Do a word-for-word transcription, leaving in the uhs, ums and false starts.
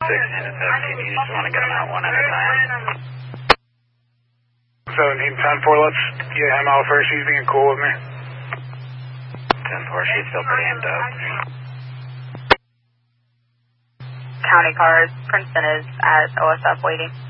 sixteen to fifteen, you just want to get them out one at a time. seventeen ten four, let's get him out first, he's being cool with me. ten four, she's still pretty amped up. County cars, Princeton is at O S F waiting.